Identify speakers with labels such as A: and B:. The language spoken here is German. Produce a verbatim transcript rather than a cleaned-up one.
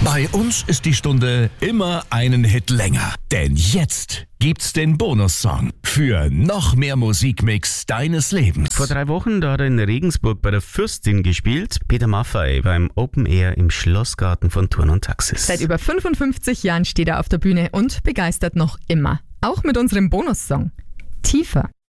A: Bei uns ist die Stunde immer einen Hit länger. Denn jetzt gibt's den Bonussong für noch mehr Musikmix deines Lebens.
B: Vor drei Wochen, da hat er in Regensburg bei der Fürstin gespielt. Peter Maffay beim Open Air im Schlossgarten von Thurn und Taxis.
C: Seit über fünfundfünfzig Jahren steht er auf der Bühne und begeistert noch immer. Auch mit unserem Bonussong. Tiefer.